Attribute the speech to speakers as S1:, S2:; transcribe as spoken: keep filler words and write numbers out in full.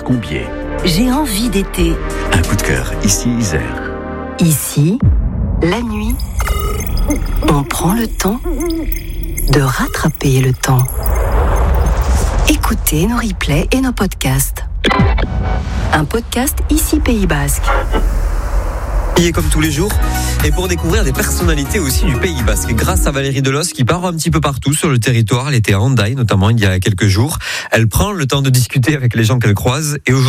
S1: Combier.
S2: J'ai envie d'été.
S1: Un coup de cœur, ici Isère.
S2: Ici, la nuit, on prend le temps de rattraper le temps. Écoutez nos replays et nos podcasts. Un podcast Ici Pays Basque.
S3: Il est comme tous les jours, et pour découvrir des personnalités aussi du Pays Basque, grâce à Valérie Delos qui part un petit peu partout sur le territoire. Elle était à Hendaye notamment il y a quelques jours. Elle prend le temps de discuter avec les gens qu'elle croise et aujourd'hui